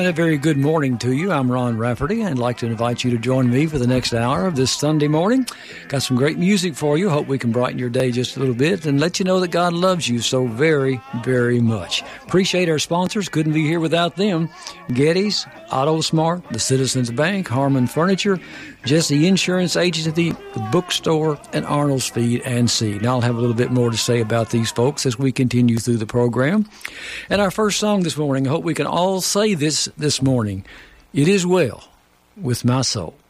and a very good morning to you. I'm Ron Rafferty, and I'd like to invite you to join me for the next hour of this Sunday morning. Got some great music for you. Hope we can brighten your day just a little bit and let you know that God loves you so very, very much. Appreciate our sponsors. Couldn't be here without them. Getty's, Auto Smart, the Citizens Bank, Harmon Furniture, Jesse Insurance Agency, the bookstore, and Arnold's Feed and Seed. Now I'll have a little bit more to say about these folks as we continue through the program. And our first song this morning, I hope we can all say this morning: it is well with my soul.